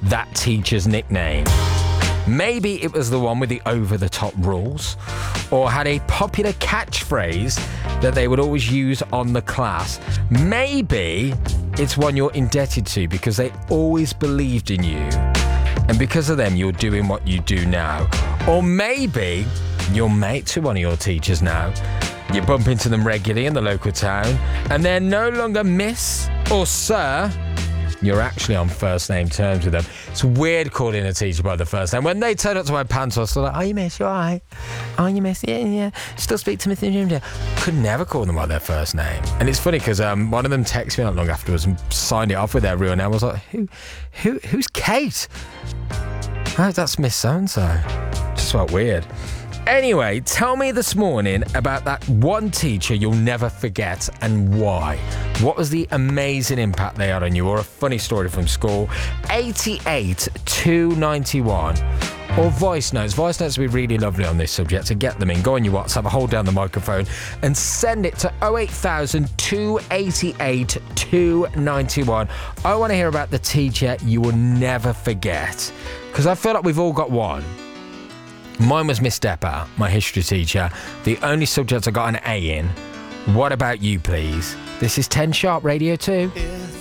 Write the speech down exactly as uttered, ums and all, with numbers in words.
that teacher's nickname. Maybe it was the one with the over-the-top rules, or had a popular catchphrase that they would always use on the class. Maybe it's one you're indebted to because they always believed in you, and because of them, you're doing what you do now. Or maybe you're mate to one of your teachers now. You bump into them regularly in the local town, and they're no longer Miss or Sir. You're actually on first name terms with them. It's weird calling a teacher by the first name. When they turn up to my pants, I'm still like, "Oh, you Miss, you alright? Oh, you Miss, yeah, yeah. Still speak to Miss Jim." Could never call them by their first name. And it's funny because um, one of them texted me not long afterwards and signed it off with their real name. I was like, "Who, who, who's Kate?" Oh, that's Miss So-and-so. Just felt weird. Anyway, tell me this morning about that one teacher you'll never forget and why. What was the amazing impact they had on you, or a funny story from school? eighty-eight two ninety-one. Or voice notes. Voice notes would be really lovely on this subject, so get them in. Go on your WhatsApp, hold down the microphone and send it to oh eight thousand two eighty-eight two ninety-one. I want to hear about the teacher you will never forget, because I feel like we've all got one. Mine was Miss Depper, my history teacher, the only subject I got an A in. What about you, please? This is ten Sharp Radio two.